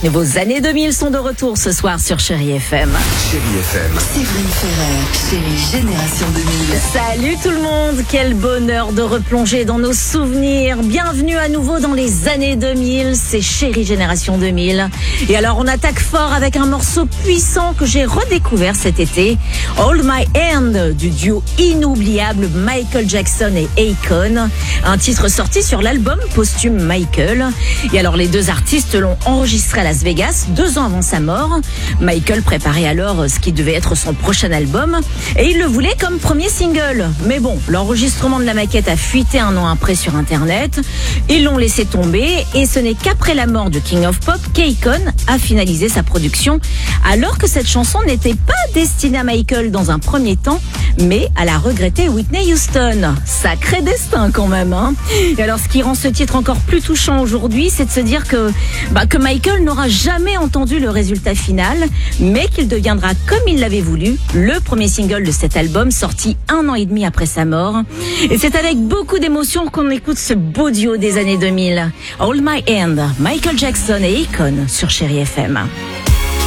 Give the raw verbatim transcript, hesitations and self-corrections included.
Vos années deux mille sont de retour ce soir sur Chérie F M. Chérie F M. Séverine Ferrer, Chérie Génération deux mille. Salut tout le monde, quel bonheur de replonger dans nos souvenirs. Bienvenue à nouveau dans les années deux mille, c'est Chérie Génération deux mille. Et alors on attaque fort avec un morceau puissant que j'ai redécouvert cet été, Hold My Hand, du duo inoubliable Michael Jackson et Akon. Un titre sorti sur l'album posthume Michael. Et alors les deux artistes l'ont enregistré à Las Vegas deux ans avant sa mort. Michael préparait alors ce qui devait être son prochain album et il le voulait comme premier single. Mais bon, l'enregistrement de la maquette a fuité un an après sur internet. Ils l'ont laissé tomber et ce n'est qu'après la mort du King of Pop qu'Akon a finalisé sa production, alors que cette chanson n'était pas destinée à Michael dans un premier temps, mais à la regrettée Whitney Houston. Sacré destin quand même, hein. Et alors ce qui rend ce titre encore plus touchant aujourd'hui, c'est de se dire que, bah, que Michael n'aura jamais entendu le résultat final, mais qu'il deviendra, comme il l'avait voulu, le premier single de cet album sorti un an et demi après sa mort. Et c'est avec beaucoup d'émotion qu'on écoute ce beau duo des années deux mille. Hold My Hand, Michael Jackson et Akon sur Chérie F M.